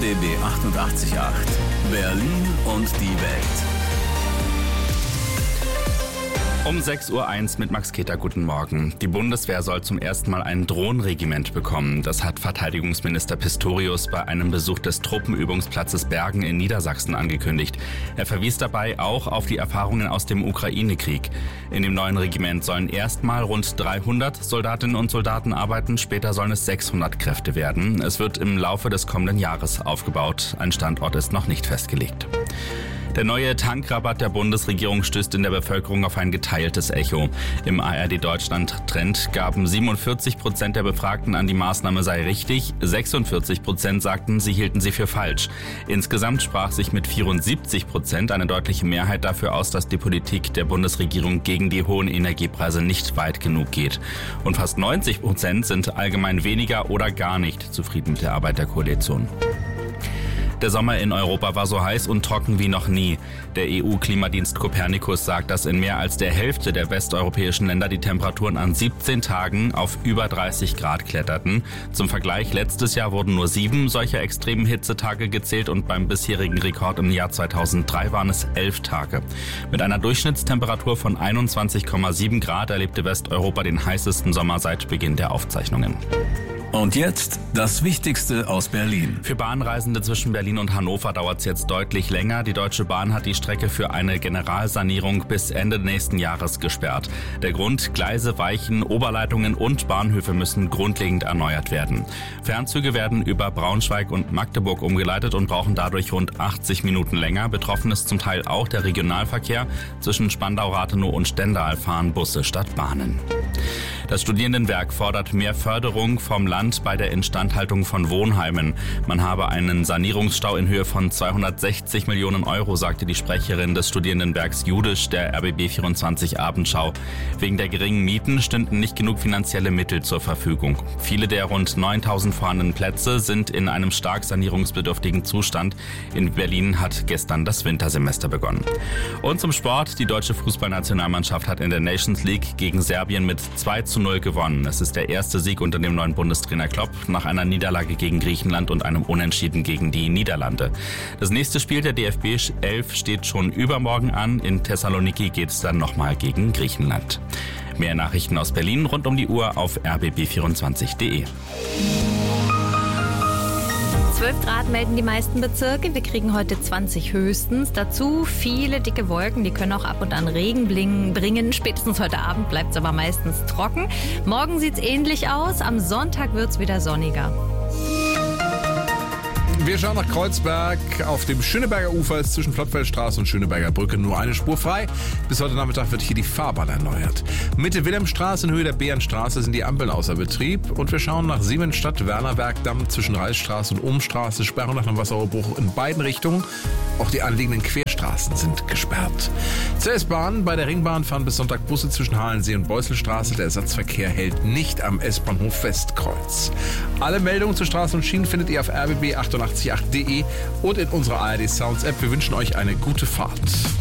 RBB 888, Berlin und die Welt. Um 6.01 Uhr mit Max Keter, guten Morgen. Die Bundeswehr soll zum ersten Mal ein Drohnenregiment bekommen. Das hat Verteidigungsminister Pistorius bei einem Besuch des Truppenübungsplatzes Bergen in Niedersachsen angekündigt. Er verwies dabei auch auf die Erfahrungen aus dem Ukraine-Krieg. In dem neuen Regiment sollen erstmal rund 300 Soldatinnen und Soldaten arbeiten, später sollen es 600 Kräfte werden. Es wird im Laufe des kommenden Jahres aufgebaut. Ein Standort ist noch nicht festgelegt. Der neue Tankrabatt der Bundesregierung stößt in der Bevölkerung auf ein geteiltes Echo. Im ARD-Deutschland-Trend gaben 47% der Befragten an, die Maßnahme sei richtig, 46% sagten, sie hielten sie für falsch. Insgesamt sprach sich mit 74% eine deutliche Mehrheit dafür aus, dass die Politik der Bundesregierung gegen die hohen Energiepreise nicht weit genug geht. Und fast 90% sind allgemein weniger oder gar nicht zufrieden mit der Arbeit der Koalition. Der Sommer in Europa war so heiß und trocken wie noch nie. Der EU-Klimadienst Copernicus sagt, dass in mehr als der Hälfte der westeuropäischen Länder die Temperaturen an 17 Tagen auf über 30 Grad kletterten. Zum Vergleich, letztes Jahr wurden nur 7 solcher extremen Hitzetage gezählt und beim bisherigen Rekord im Jahr 2003 waren es 11 Tage. Mit einer Durchschnittstemperatur von 21,7 Grad erlebte Westeuropa den heißesten Sommer seit Beginn der Aufzeichnungen. Und jetzt das Wichtigste aus Berlin. Für Bahnreisende zwischen Berlin und Hannover dauert es jetzt deutlich länger. Die Deutsche Bahn hat die Strecke für eine Generalsanierung bis Ende nächsten Jahres gesperrt. Der Grund: Gleise, Weichen, Oberleitungen und Bahnhöfe müssen grundlegend erneuert werden. Fernzüge werden über Braunschweig und Magdeburg umgeleitet und brauchen dadurch rund 80 Minuten länger. Betroffen ist zum Teil auch der Regionalverkehr. Zwischen Spandau-Rathenow und Stendal fahren Busse statt Bahnen. Das Studierendenwerk fordert mehr Förderung vom Land bei der Instandhaltung von Wohnheimen. Man habe einen Sanierungsstau in Höhe von 260 Millionen Euro, sagte die Sprecherin des Studierendenwerks Judisch der RBB24 Abendschau. Wegen der geringen Mieten stünden nicht genug finanzielle Mittel zur Verfügung. Viele der rund 9000 vorhandenen Plätze sind in einem stark sanierungsbedürftigen Zustand. In Berlin hat gestern das Wintersemester begonnen. Und zum Sport: Die deutsche Fußballnationalmannschaft hat in der Nations League gegen Serbien mit 2:0 gewonnen. Es ist der erste Sieg unter dem neuen Bundestrainer Klopp nach einer Niederlage gegen Griechenland und einem Unentschieden gegen die Niederlande. Das nächste Spiel der DFB 11 steht schon übermorgen an. In Thessaloniki geht es dann nochmal gegen Griechenland. Mehr Nachrichten aus Berlin rund um die Uhr auf rbb24.de. 12 Grad melden die meisten Bezirke. Wir kriegen heute 20 höchstens. Dazu viele dicke Wolken, die können auch ab und an Regen bringen. Spätestens heute Abend bleibt es aber meistens trocken. Morgen sieht es ähnlich aus. Am Sonntag wird es wieder sonniger. Wir schauen nach Kreuzberg. Auf dem Schöneberger Ufer ist zwischen Flottfeldstraße und Schöneberger Brücke nur eine Spur frei. Bis heute Nachmittag wird hier die Fahrbahn erneuert. Mitte Wilhelmstraße in Höhe der Beerenstraße sind die Ampeln außer Betrieb. Und wir schauen nach Siemensstadt, Wernerbergdamm zwischen Reichsstraße und Ohmstraße. Sperrung nach einem Wasserrohrbruch in beiden Richtungen. Auch die anliegenden Querstraßen sind gesperrt. Zur S-Bahn: Bei der Ringbahn fahren bis Sonntag Busse zwischen Halensee und Beusselstraße. Der Ersatzverkehr hält nicht am S-Bahnhof Westkreuz. Alle Meldungen zu Straßen und Schienen findet ihr auf rbb888.de und in unserer ARD Sounds App. Wir wünschen euch eine gute Fahrt.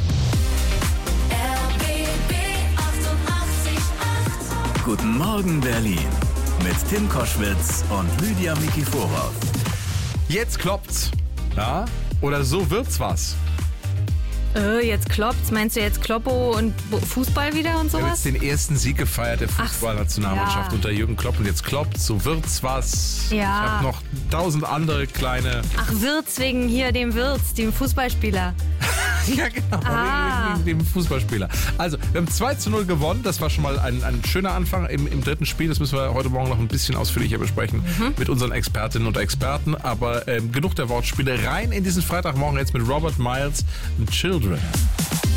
RBB 888. Guten Morgen Berlin mit Tim Koschwitz und Lydia Mikiforov. Jetzt kloppt's. Ja? Oder so wird's was. Jetzt kloppt's. Meinst du jetzt Kloppo und Fußball wieder und Wir haben sowas? jetzt den ersten Sieg gefeiert der Fußballnationalmannschaft unter Jürgen Klopp. Und jetzt kloppt's, so wird's was. Ja. Ich habe noch 1000 andere kleine... Ach, Wirtz wegen hier dem Wirtz, dem Fußballspieler. Ja, genau, Ah. wegen dem Fußballspieler. Also, wir haben 2:0 gewonnen. Das war schon mal ein schöner Anfang im dritten Spiel. Das müssen wir heute Morgen noch ein bisschen ausführlicher besprechen mit unseren Expertinnen und Experten. Aber genug der Wortspiele. Rein in diesen Freitagmorgen jetzt mit Robert Miles und Children.